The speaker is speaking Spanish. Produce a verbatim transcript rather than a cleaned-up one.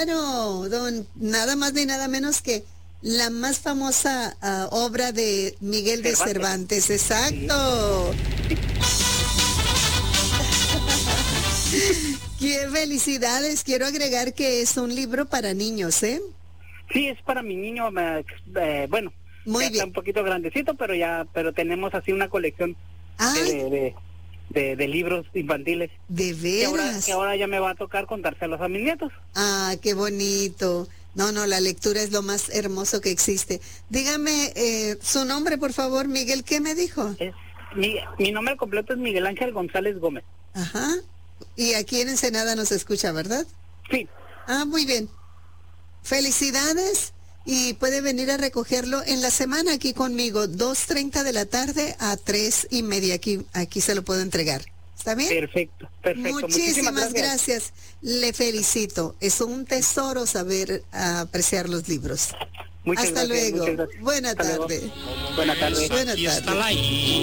claro, don, nada más ni nada menos que la más famosa uh, obra de Miguel de Cervantes, exacto. Qué felicidades, quiero agregar que es un libro para niños, ¿eh? Sí, es para mi niño, eh, bueno, muy ya bien. Está un poquito grandecito, pero ya, pero tenemos así una colección de, de, de, de libros infantiles. ¿De veras? Que ahora, que ahora ya me va a tocar contárselos a mis nietos. Ah, qué bonito. No, no, la lectura es lo más hermoso que existe. Dígame eh, su nombre, por favor, Miguel, ¿qué me dijo? Es, mi, mi nombre completo es Miguel Ángel González Gómez. Ajá. Y aquí en Ensenada nos escucha, ¿verdad? Sí. Ah, muy bien. Felicidades. Y puede venir a recogerlo en la semana aquí conmigo, dos treinta de la tarde a tres y media. Aquí, aquí se lo puedo entregar. ¿Está bien? Perfecto, perfecto. Muchísimas, Muchísimas gracias. gracias. Le felicito. Es un tesoro saber apreciar los libros. Muchas Hasta gracias, luego. muchas gracias. Buena Hasta tarde. Luego. Buena tarde. Buena tarde.